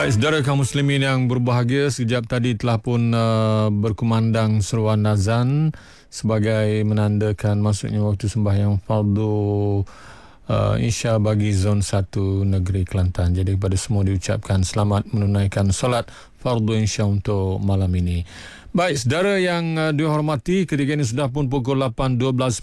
Baik, saudara kaum muslimin yang berbahagia, sekejap tadi telah pun berkumandang seruan azan sebagai menandakan masuknya waktu sembahyang fardu Isya bagi zon 1 negeri Kelantan. Jadi kepada semua diucapkan selamat menunaikan solat fardu Isya untuk malam ini. Baik, saudara yang dihormati, ketika ini sudah pun pukul 8.12